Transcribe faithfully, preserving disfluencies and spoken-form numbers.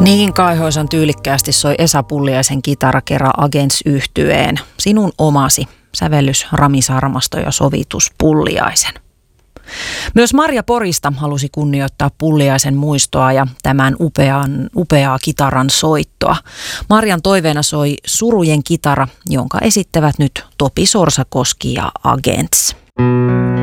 Niin kaihoisan tyylikkäästi soi Esa Pulliaisen kitara kerran Agents-yhtyeen. Sinun omasi, sävellys Rami Sarmasto ja sovitus Pulliaisen. Myös Marja Porista halusi kunnioittaa Pulliaisen muistoa ja tämän upean, upeaa kitaran soittoa. Marjan toiveena soi Surujen kitara, jonka esittävät nyt Topi Sorsakoski ja Agents.